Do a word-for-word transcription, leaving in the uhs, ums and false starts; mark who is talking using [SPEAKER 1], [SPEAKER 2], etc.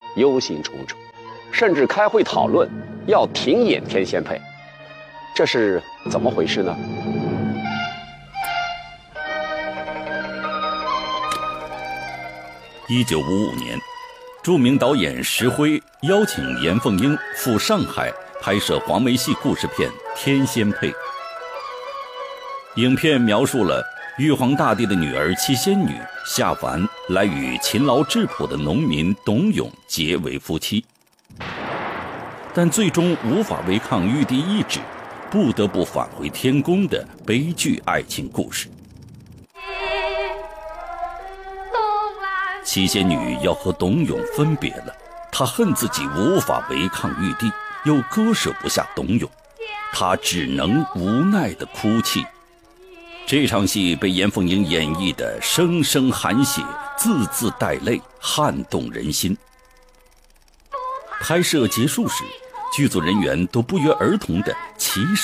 [SPEAKER 1] 忧心忡忡，甚至开会讨论要停演天仙配。这是怎么回事呢？
[SPEAKER 2] 一九五五年，著名导演石辉邀请严凤英赴上海拍摄黄梅戏故事片《天仙配》。影片描述了玉皇大帝的女儿七仙女下凡来与勤劳质朴的农民董永结为夫妻，但最终无法违抗玉帝意志，不得不返回天宫的悲剧爱情故事。七仙女要和董永分别了，她恨自己无法违抗玉帝，又割舍不下董永，她只能无奈地哭泣。这场戏被严凤英演绎得声声含血，字字带泪，撼动人心。拍摄结束时，剧组人员都不约而同地齐